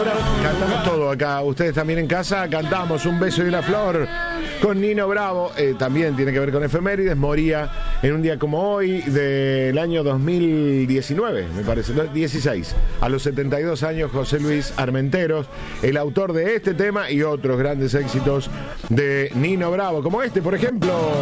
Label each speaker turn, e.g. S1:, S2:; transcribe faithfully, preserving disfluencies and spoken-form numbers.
S1: Cantamos todo acá, ustedes también en casa, cantamos Un beso y una flor con Nino Bravo, eh, también tiene que ver con efemérides, moría en un día como hoy del año dos mil diecinueve, me parece, dieciséis, a los setenta y dos años, José Luis Armenteros, el autor de este tema y otros grandes éxitos de Nino Bravo, como este, por ejemplo.